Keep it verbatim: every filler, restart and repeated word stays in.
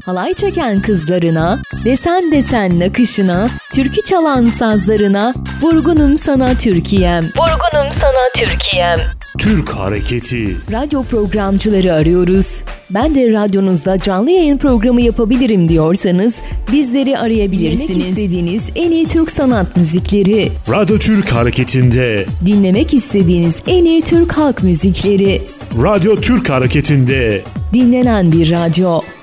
halay çeken kızlarına, desen desen nakışına, türkü çalan sazlarına, vurgunum sana Türkiye'm, vurgunum sana Türkiye'm. Türk Hareketi. Radyo programcıları arıyoruz. Ben de radyonuzda canlı yayın programı yapabilirim diyorsanız bizleri arayabilirsiniz. Dinlemek istediğiniz en iyi Türk sanat müzikleri. Radyo Türk Hareketi'nde. Dinlemek istediğiniz en iyi Türk halk müzikleri. Radyo Türk Hareketi'nde. Dinlenen bir radyo.